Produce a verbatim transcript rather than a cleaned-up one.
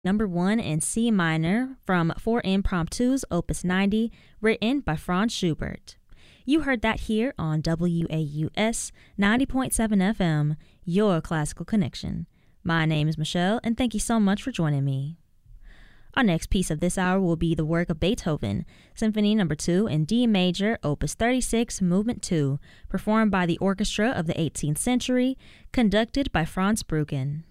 Number one in C minor from Four Impromptus, Opus ninety, written by Franz Schubert. You heard that here on W A U S ninety point seven F M, your classical connection. My name is Michelle, and thank you so much for joining me. Our next piece of this hour will be the work of Beethoven, Symphony Number two in D Major, Opus thirty-six, Movement two, performed by the Orchestra of the eighteenth Century, conducted by Franz Bruggen.